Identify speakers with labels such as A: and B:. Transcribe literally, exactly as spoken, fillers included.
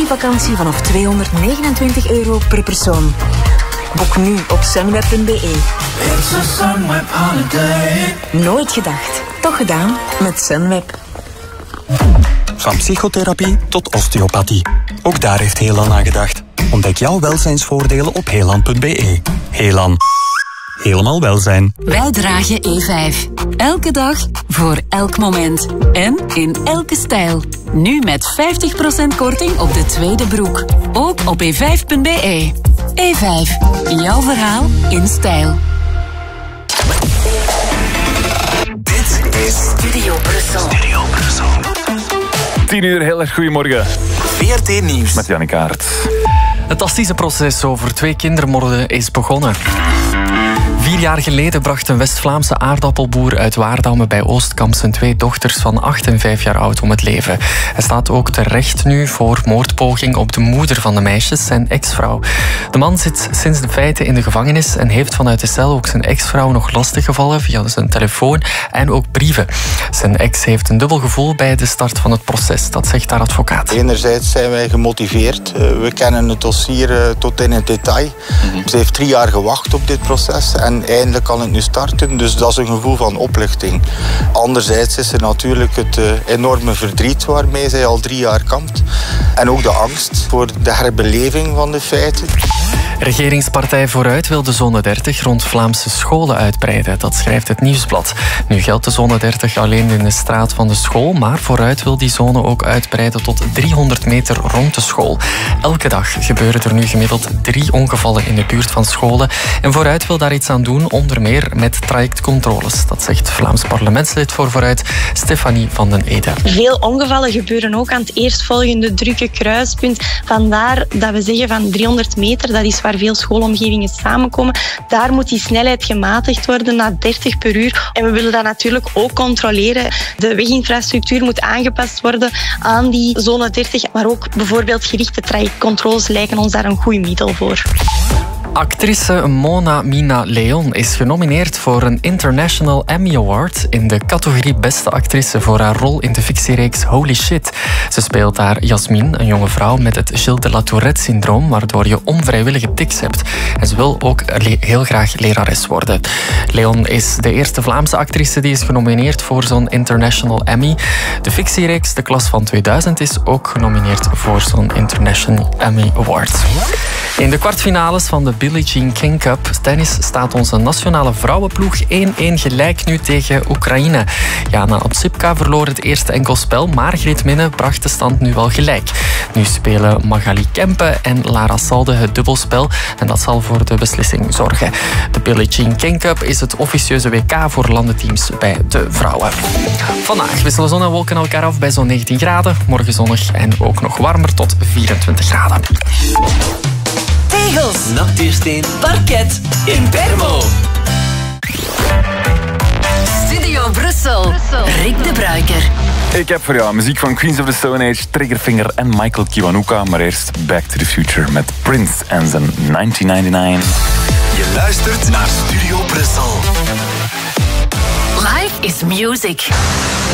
A: zonvakantie vanaf tweehonderdnegenentwintig euro per persoon. Boek nu op sunweb punt be.
B: It's a Sunweb holiday.
A: Nooit gedacht, toch gedaan met Sunweb.
C: Van psychotherapie tot osteopathie. Ook daar heeft Helan aan gedacht. Ontdek jouw welzijnsvoordelen op helan punt be. Helan. Helemaal welzijn.
D: Wij dragen E vijf. Elke dag, voor elk moment. En in elke stijl. Nu met vijftig procent korting op de tweede broek. Ook op e vijf punt be. E vijf. Jouw verhaal in stijl.
B: Dit is
D: Studio Brussel.
B: Studio Brussel.
E: tien uur, heel erg goedemorgen.
B: V R T Nieuws.
E: Met Jannik Aert.
F: Het Assiseproces over twee kindermoorden is begonnen. Vier jaar geleden bracht een West-Vlaamse aardappelboer uit Waardam bij Oostkamp zijn twee dochters van acht en vijf jaar oud om het leven. Hij staat ook terecht nu voor moordpoging op de moeder van de meisjes, zijn ex-vrouw. De man zit sinds de feiten in de gevangenis en heeft vanuit de cel ook zijn ex-vrouw nog lastiggevallen via zijn telefoon en ook brieven. Zijn ex heeft een dubbel gevoel bij de start van het proces, dat zegt haar advocaat.
G: Enerzijds zijn wij gemotiveerd. We kennen het dossier tot in het detail. Ze heeft drie jaar gewacht op dit proces en eindelijk kan het nu starten, dus dat is een gevoel van opluchting. Anderzijds is er natuurlijk het uh, enorme verdriet waarmee zij al drie jaar kampt. En ook de angst voor de herbeleving van de feiten.
F: Regeringspartij Vooruit wil de zone dertig rond Vlaamse scholen uitbreiden. Dat schrijft het Nieuwsblad. Nu geldt de zone dertig alleen in de straat van de school, maar Vooruit wil die zone ook uitbreiden tot driehonderd meter rond de school. Elke dag gebeuren er nu gemiddeld drie ongevallen in de buurt van scholen. En Vooruit wil daar iets aan doen, onder meer met trajectcontroles. Dat zegt Vlaams parlementslid voor Vooruit, Stefanie van den Ede.
H: Veel ongevallen gebeuren ook aan het eerstvolgende drukke kruispunt. Vandaar dat we zeggen van driehonderd meter, dat is waar veel schoolomgevingen samenkomen. Daar moet die snelheid gematigd worden naar dertig per uur. En we willen dat natuurlijk ook controleren. De weginfrastructuur moet aangepast worden aan die zone dertig. Maar ook bijvoorbeeld gerichte trajectcontroles lijken ons daar een goed middel voor.
F: Actrice Mona Mina Leon is genomineerd voor een International Emmy Award in de categorie Beste Actrice voor haar rol in de fictiereeks Holy Shit. Ze speelt daar Jasmine, een jonge vrouw met het Gilles de la Tourette-syndroom, waardoor je onvrijwillige tics hebt. En ze wil ook heel graag lerares worden. Leon is de eerste Vlaamse actrice die is genomineerd voor zo'n International Emmy. De fictiereeks De Klas van tweeduizend is ook genomineerd voor zo'n International Emmy Award. In de kwartfinales van de Billie Jean King Cup tennis staat onze nationale vrouwenploeg één-één gelijk nu tegen Oekraïne. Jana Otsipka verloor het eerste enkelspel, maar Greet Minne bracht de stand nu wel gelijk. Nu spelen Magali Kempe en Lara Salde het dubbelspel en dat zal voor de beslissing zorgen. De Billie Jean King Cup is het officieuze W K voor landenteams bij de vrouwen. Vandaag wisselen zon en wolken elkaar af bij zo'n negentien graden. Morgen zonnig en ook nog warmer tot vierentwintig graden.
B: Tegels, natuursteen, parket, in Permo.
D: Studio Brussel. Rick de Bruiker.
E: Ik heb voor jou muziek van Queens of the Stone Age, Triggerfinger en Michael Kiwanuka. Maar eerst Back to the Future met Prince en zijn negentien negenennegentig.
B: Je luistert naar Studio Brussel.
D: Life is music.